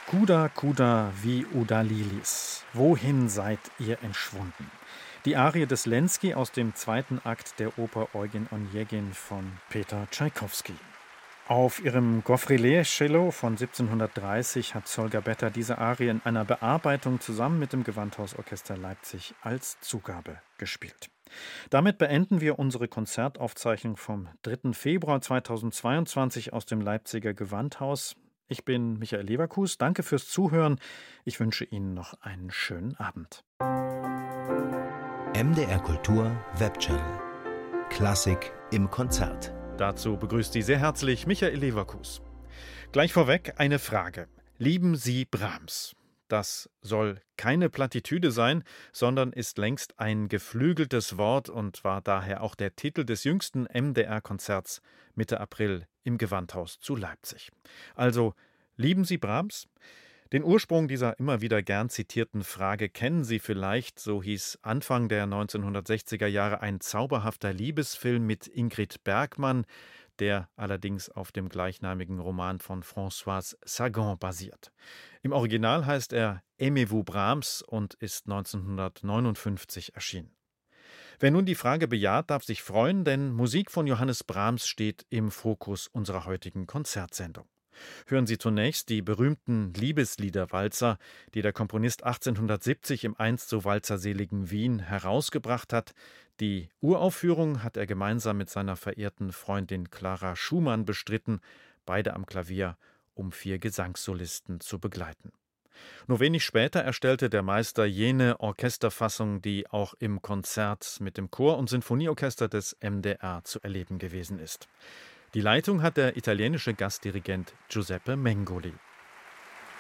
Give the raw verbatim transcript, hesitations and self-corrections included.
Kuda, Kuda, wie Udalilis, wohin seid ihr entschwunden? Die Arie des Lenski aus dem zweiten Akt der Oper Eugen Onegin von Peter Tschaikowski. Auf ihrem Goffrelet-Cello von siebzehnhundertdreißig hat Solger Better diese Arie in einer Bearbeitung zusammen mit dem Gewandhausorchester Leipzig als Zugabe gespielt. Damit beenden wir unsere Konzertaufzeichnung vom dritten Februar zweitausendzweiundzwanzig aus dem Leipziger Gewandhaus. Ich bin Michael Leverkus. Danke fürs Zuhören. Ich wünsche Ihnen noch einen schönen Abend. M D R Kultur Webchannel. Klassik im Konzert. Dazu begrüßt Sie sehr herzlich Michael Leverkus. Gleich vorweg eine Frage. Lieben Sie Brahms? Das soll keine Plattitüde sein, sondern ist längst ein geflügeltes Wort und war daher auch der Titel des jüngsten M D R-Konzerts Mitte April im Gewandhaus zu Leipzig. Also, lieben Sie Brahms? Den Ursprung dieser immer wieder gern zitierten Frage kennen Sie vielleicht, so hieß Anfang der neunzehnhundertsechziger Jahre ein zauberhafter Liebesfilm mit Ingrid Bergman, der allerdings auf dem gleichnamigen Roman von Françoise Sagan basiert. Im Original heißt er Aimez-vous Brahms und ist neunzehnhundertneunundfünfzig erschienen. Wer nun die Frage bejaht, darf sich freuen, denn Musik von Johannes Brahms steht im Fokus unserer heutigen Konzertsendung. Hören Sie zunächst die berühmten Liebesliederwalzer, die der Komponist achtzehnhundertsiebzig im einst so walzerseligen Wien herausgebracht hat. Die Uraufführung hat er gemeinsam mit seiner verehrten Freundin Clara Schumann bestritten, beide am Klavier, um vier Gesangssolisten zu begleiten. Nur wenig später erstellte der Meister jene Orchesterfassung, die auch im Konzert mit dem Chor und Sinfonieorchester des M D R zu erleben gewesen ist. Die Leitung hat der italienische Gastdirigent Giuseppe Mengoli.